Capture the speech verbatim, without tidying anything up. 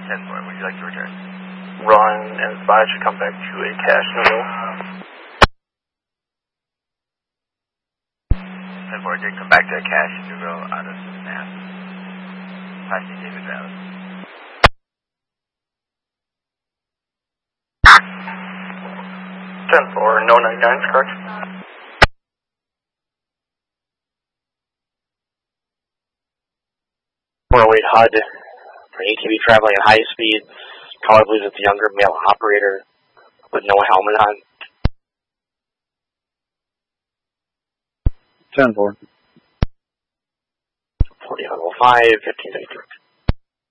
ten four, would you like to return? Run and spy should come back to a cache noodle. ten four did come back to a cache noodle out of snap. Passing David Valley. ten four, no ninety-nine is correct. four oh eight H U D for A T V traveling at high speeds. Caller believes it's a younger male operator with no helmet on. ten four. forty-five oh five, fifteen fifty-three.